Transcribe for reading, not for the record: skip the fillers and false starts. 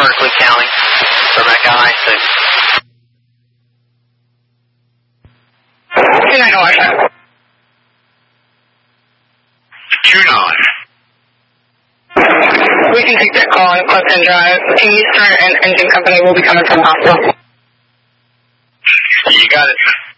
Berkeley County for Mecca High 6. 29 Washington. 29. We can take that call on Clifton Drive. Team Eastern and engine company will be coming from the hospital. You got it.